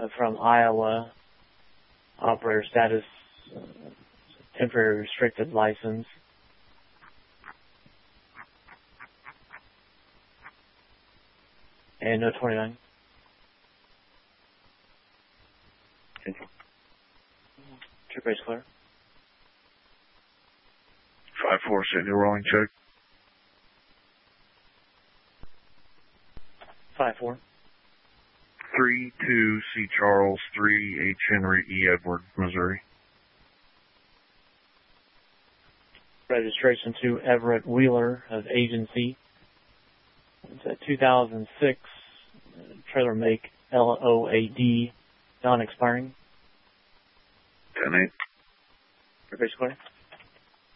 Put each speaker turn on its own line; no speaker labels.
from Iowa. Operator status, temporary restricted license. And no 29. Trip base clear.
5-4, send your rolling check.
5-4.
3-2, C. Charles, 3, H. Henry, E. Edward, Missouri.
Registration to Everett Wheeler of agency. It's a 2006 trailer make LOAD, non-expiring.
10-8.
Trip base clear.